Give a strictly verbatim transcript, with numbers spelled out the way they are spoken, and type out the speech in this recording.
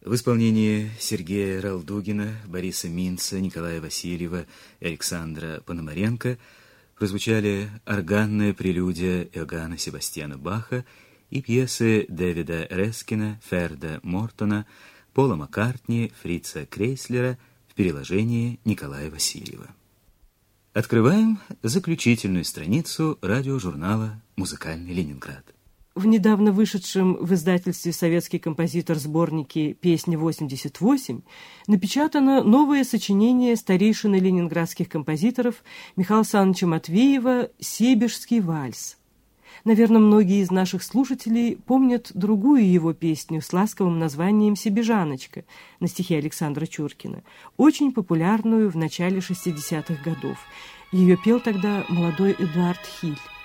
В исполнении Сергея Ралдугина, Бориса Минца, Николая Васильева и Александра Пономаренко прозвучали органная прелюдия Иоганна Себастьяна Баха и пьесы Дэвида Рескина, Ферда Мортона, Пола Маккартни, Фрица Крейслера в переложении Николая Васильева. Открываем заключительную страницу радиожурнала «Музыкальный Ленинград». В недавно вышедшем в издательстве «Советский композитор» сборнике «Песни-восемьдесят восемь» напечатано новое сочинение старейшины ленинградских композиторов Михаила Александровича Матвеева «Себежский вальс». Наверное, многие из наших слушателей помнят другую его песню с ласковым названием «Себежаночка» на стихи Александра Чуркина, очень популярную в начале шестидесятых годов. Ее пел тогда молодой Эдуард Хиль.